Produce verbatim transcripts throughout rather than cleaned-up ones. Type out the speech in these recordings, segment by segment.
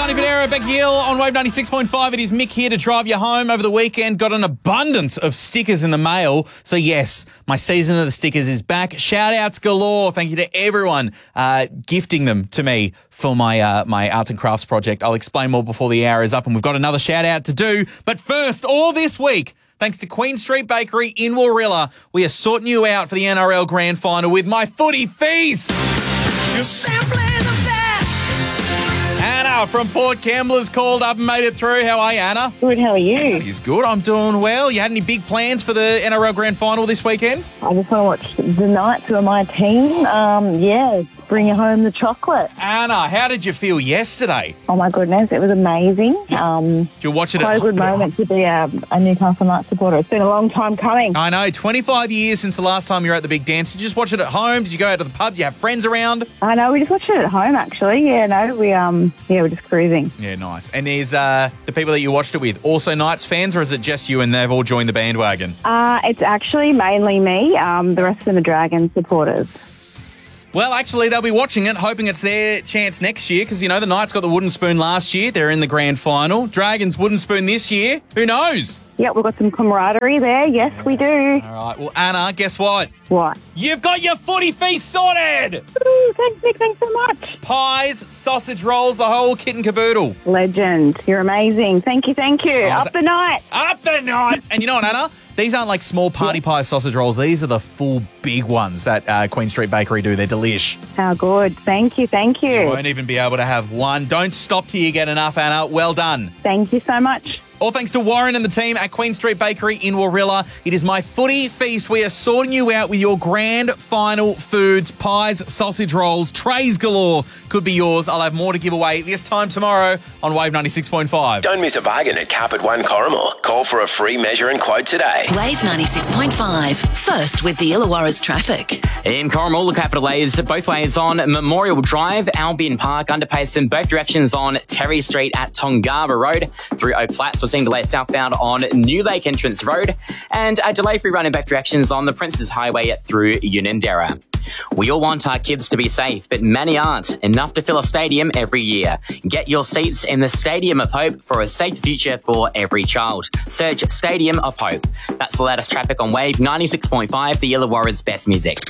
Johnny Federo, Becky Hill on Wave ninety-six point five. It is Mick here to drive you home over the weekend. Got an abundance of stickers in the mail. So, yes, my season of the stickers is back. Shout-outs galore. Thank you to everyone uh, gifting them to me for my uh, my arts and crafts project. I'll explain more before the hour is up, and we've got another shout-out to do. But first, all this week, thanks to Queen Street Bakery in Warrilla, we are sorting you out for the N R L Grand Final with my footy feast. You're simply the best. Anna from Port Kembla has called up and made it through. How are you, Anna? Good, how are you? He's good. I'm doing well. You had any big plans for the N R L Grand Final this weekend? I just want to watch the Knights, who are my team. Um, yeah, bring home the chocolate. Anna, how did you feel yesterday? Oh, my goodness, it was amazing. Um, Did you watch it quite at a good moment to be a, a Newcastle Knights supporter. It's been a long time coming. I know, twenty-five years since the last time you were at the big dance. Did you just watch it at home? Did you go out to the pub? Did you have friends around? I know, we just watched it at home, actually. Yeah, no, we, um, yeah, we're just cruising. Yeah, nice. And is uh, the people that you watched it with also Knights fans, or is it just you and they've all joined the bandwagon? Uh, it's actually mainly me. Um, the rest of them are Dragons supporters. Well, actually, they'll be watching it, hoping it's their chance next year, because, you know, the Knights got the wooden spoon last year. They're in the grand final. Dragons wooden spoon this year. Who knows? Yep, we've got some camaraderie there. Yes, we do. All right. Well, Anna, guess what? What? You've got your footy feast sorted! Ooh, thanks, Nick. Thanks so much. Pies, sausage rolls, the whole kit and caboodle. Legend. You're amazing. Thank you, thank you. Oh, Up so- the night. Up the night! And you know what, Anna? These aren't like small party pie sausage rolls. These are the full big ones that uh, Queen Street Bakery do. They're delish. How good. Thank you, thank you. You won't even be able to have one. Don't stop till you get enough, Anna. Well done. Thank you so much. All thanks to Warren and the team at Queen Street Bakery in Warrilla. It is my footy feast. We are sorting you out with your grand final foods, pies, sausage rolls, trays galore. Could be yours. I'll have more to give away this time tomorrow on Wave ninety-six point five. Don't miss a bargain at Carpet One Corrimal. Call for a free measure and quote today. Wave ninety-six point five. First with the Illawarra's traffic. In Corrimal, the capital A's both ways on Memorial Drive, Albion Park, underpass in both directions on Terry Street at Tongara Road. Through Oak Flats, we're seeing delays southbound on New Lake Entrance Road, and a delay-free run in both directions on the Princes Highway through Unanderra. We all want our kids to be safe, but many aren't. Enough to fill a stadium every year. Get your seats in the Stadium of Hope for a safe future for every child. Search Stadium of Hope. That's the latest traffic on Wave ninety-six point five, the Illawarra's best music.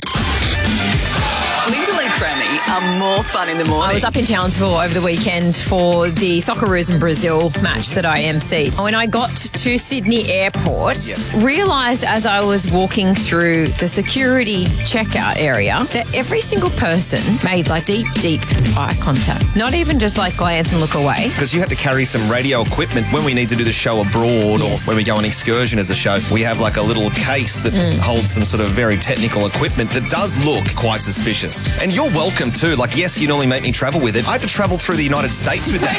Linda and Crammy are more fun in the morning. I was up in Townsville over the weekend for the Socceroos and Brazil match that I emceed. When I got to Sydney Airport, Yep. realised as I was walking through the security checkout area that every single person made like deep, deep eye contact. Not even just like glance and look away. Because you had to carry some radio equipment when we need to do the show abroad Yes. or when we go on excursion as a show. We have like a little case that holds some sort of very technical equipment that does look quite suspicious. And you're welcome too. Like, yes, you normally make me travel with it. I had to travel through the United States with that.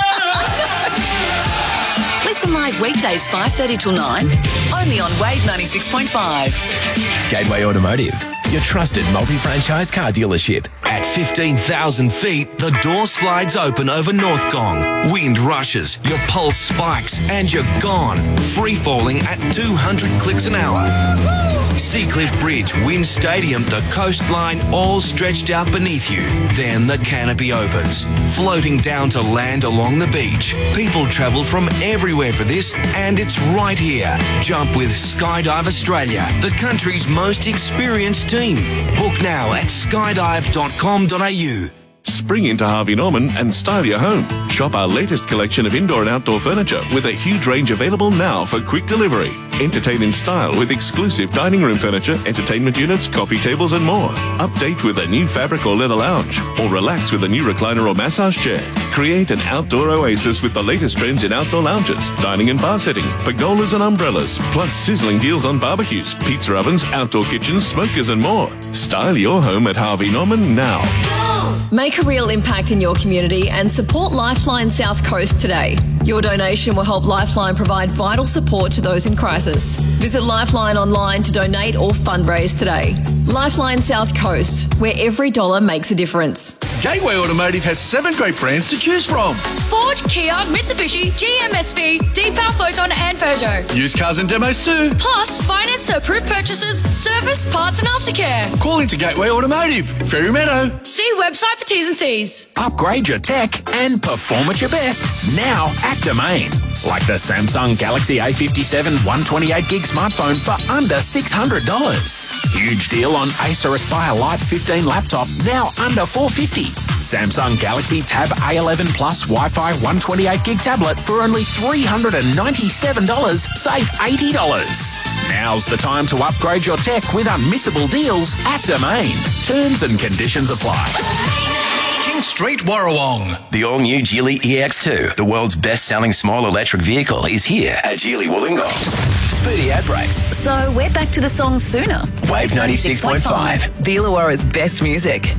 Listen live weekdays five thirty till nine, only on Wave ninety-six point five. Gateway Automotive, your trusted multi-franchise car dealership. At fifteen thousand feet, the door slides open over North Gong. Wind rushes, your pulse spikes, and you're gone. Free falling at two hundred clicks an hour. Seacliff Bridge, Wind Stadium, the coastline, all stretched out beneath you. Then the canopy opens, floating down to land along the beach. People travel from everywhere for this, and it's right here. Jump with Skydive Australia, the country's most experienced team. Book now at skydive dot com dot a u. Spring into Harvey Norman and style your home. Shop our latest collection of indoor and outdoor furniture with a huge range available now for quick delivery. Entertain in style with exclusive dining room furniture, entertainment units, coffee tables and more. Update with a new fabric or leather lounge, or relax with a new recliner or massage chair. Create an outdoor oasis with the latest trends in outdoor lounges, dining and bar settings, pergolas and umbrellas, plus sizzling deals on barbecues, pizza ovens, outdoor kitchens, smokers and more. Style your home at Harvey Norman now. Make a real impact in your community and support Lifeline South Coast today. Your donation will help Lifeline provide vital support to those in crisis. Visit Lifeline online to donate or fundraise today. Lifeline South Coast, where every dollar makes a difference. Gateway Automotive has seven great brands to choose from. Ford, Kia, Mitsubishi, G M S V, Deepal, Photon and Peugeot. Used cars and demos too. Plus, finance to approved purchases, service, parts and aftercare. Call into Gateway Automotive, Fairy Meadow. See website for T's and C's. Upgrade your tech and perform at your best now at Domain. Like the Samsung Galaxy A fifty-seven one twenty-eight gig smartphone for under six hundred dollars. Huge deal on Acer Aspire Lite fifteen laptop, now under four hundred fifty dollars. Samsung Galaxy Tab A eleven Plus Wi-Fi one twenty-eight gig tablet for only three hundred ninety-seven dollars, save eighty dollars. Now's the time to upgrade your tech with unmissable deals at Domain. Terms and conditions apply. King Street, Warrawong. The all-new Geely E X two, the world's best-selling small electric vehicle, is here at Geely Wollongong. Speedy ad breaks. So we're back to the song sooner. Wave ninety-six point five. The Illawarra's best music.